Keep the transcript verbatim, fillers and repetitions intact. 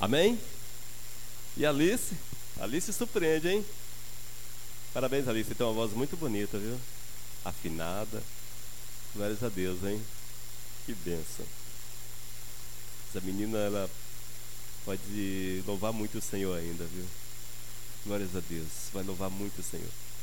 Amém? E a Alice? A Alice surpreende, hein? Parabéns, Alice, você tem uma voz muito bonita, viu? Afinada. Glórias a Deus, hein? Que bênção. Essa menina, ela pode louvar muito o Senhor ainda, viu? Glórias a Deus, vai louvar muito o Senhor.